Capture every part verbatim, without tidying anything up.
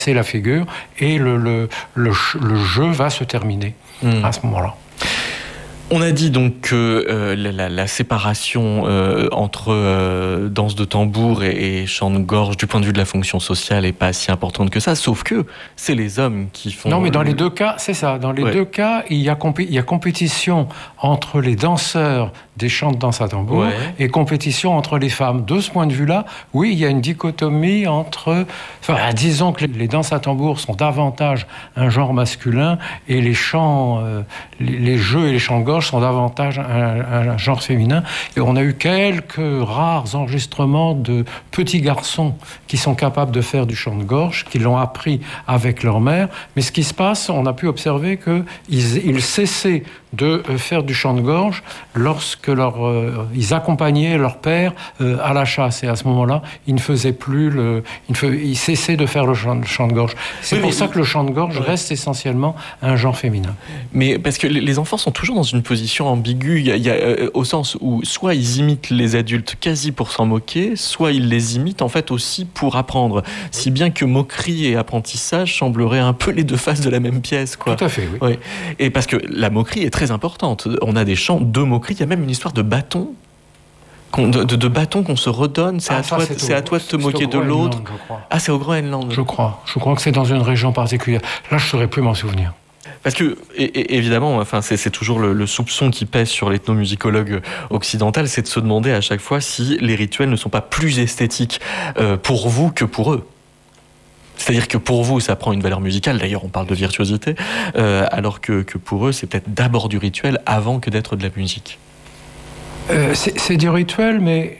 c'est la figure et le, le, le, le jeu va se terminer mmh. à ce moment-là. On a dit donc que euh, la, la séparation euh, entre euh, danse de tambour et, et chant de gorge du point de vue de la fonction sociale n'est pas si importante que ça, sauf que c'est les hommes qui font... Non, mais dans le... les deux cas, c'est ça. Dans les ouais. deux cas, il y, a compé- il y a compétition entre les danseurs des chants de danse à tambour ouais. et compétition entre les femmes. De ce point de vue-là, oui, il y a une dichotomie entre... Enfin, disons que les danses à tambour sont davantage un genre masculin et les chants, euh, les, les jeux et les chants de gorge sont davantage un, un genre féminin. Et on a eu quelques rares enregistrements de petits garçons qui sont capables de faire du chant de gorge, qui l'ont appris avec leur mère. Mais ce qui se passe, on a pu observer qu'ils ils cessaient de faire du chant de gorge lorsque leur, euh, ils accompagnaient leur père euh, à la chasse. Et à ce moment-là, ils ne faisaient plus le... Ils, fe, ils cessaient de faire le chant, le chant de gorge. C'est oui, pour ça que le chant de gorge ouais. reste essentiellement un genre féminin. Mais parce que les enfants sont toujours dans une position ambiguë, il y a, il y a, euh, au sens où soit ils imitent les adultes quasi pour s'en moquer, soit ils les imitent en fait aussi pour apprendre. Si bien que moquerie et apprentissage sembleraient un peu les deux faces de la même pièce, quoi. Tout à fait, oui. oui. Et parce que la moquerie est très importante. On a des chants de moquerie, il y a même une histoire de bâton. De, de, de bâton qu'on se redonne, c'est, ah, à, ça, toi, c'est c'est au, à toi de te moquer de l'autre. Ah, c'est au Groenland. Je crois. Je crois que c'est dans une région particulière. Là, je ne saurais plus m'en souvenir. Parce que, et, et, évidemment, enfin, c'est, c'est toujours le, le soupçon qui pèse sur l'ethnomusicologue occidental, c'est de se demander à chaque fois si les rituels ne sont pas plus esthétiques euh, pour vous que pour eux. C'est-à-dire que pour vous, ça prend une valeur musicale, d'ailleurs on parle de virtuosité, euh, alors que, que pour eux, c'est peut-être d'abord du rituel avant que d'être de la musique. Euh, c'est, c'est du rituel, mais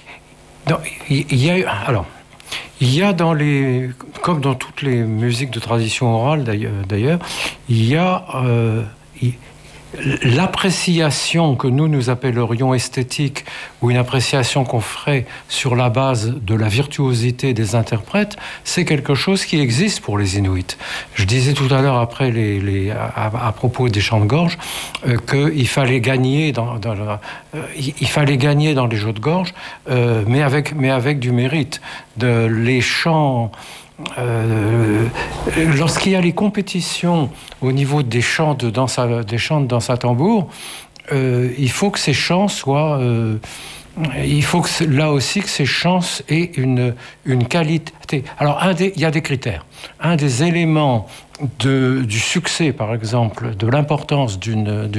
il y, y a alors il y a dans les comme dans toutes les musiques de tradition orale d'ailleurs, d'ailleurs il y a euh, il, l'appréciation que nous nous appellerions esthétique ou une appréciation qu'on ferait sur la base de la virtuosité des interprètes, c'est quelque chose qui existe pour les Inuits. Je disais tout à l'heure après les, les à, à propos des chants de gorge euh, qu'il fallait gagner dans, dans le, euh, il, il fallait gagner dans les jeux de gorge, euh, mais avec mais avec du mérite. De les chants Euh, lorsqu'il y a les compétitions au niveau des chants de danse à, des chants de danse à tambour, euh, il faut que ces chants soient euh, il faut que là aussi que ces chants aient une, une qualité. Alors un des, il y a des critères. Un des éléments de, du succès, par exemple, de l'importance d'une, d'une